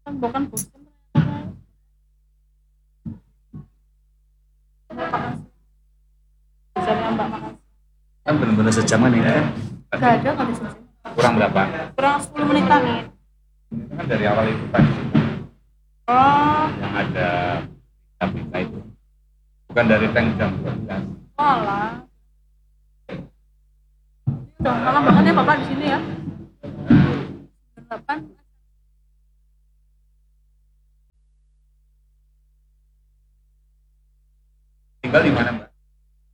Kan bukan bosan ternyata. Biasanya Mbak makan. Kan benar-benar sejaman ini kan. Gak ada kali sejam. Kurang berapa? Kurang 10 menitan nih. Ini kan dari awal itu kan Oh, yang ada berita itu. Bukan dari tank jam 12. malah. Udah malam banget ya Bapak di sini ya. 8. Tinggal di mana, Mbak?